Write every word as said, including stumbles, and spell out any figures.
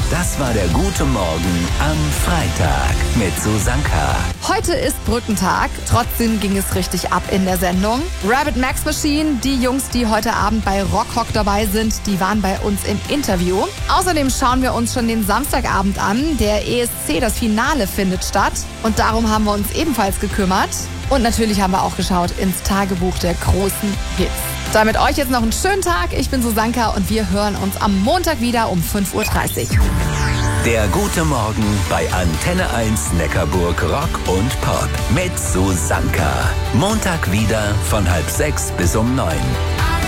Das war der gute Morgen am Freitag mit Susanka. Heute ist Brückentag, trotzdem ging es richtig ab in der Sendung. Rabbit Max Machine, die Jungs, die heute Abend bei Rockhock dabei sind, die waren bei uns im Interview. Außerdem schauen wir uns schon den Samstagabend an. Der E S C, das Finale findet statt und darum haben wir uns ebenfalls gekümmert. Und natürlich haben wir auch geschaut ins Tagebuch der großen Hits. Damit euch jetzt noch einen schönen Tag. Ich bin Susanka und wir hören uns am Montag wieder um fünf Uhr dreißig. Der gute Morgen bei Antenne eins Neckarburg Rock und Pop mit Susanka. Montag wieder von halb sechs bis um neun.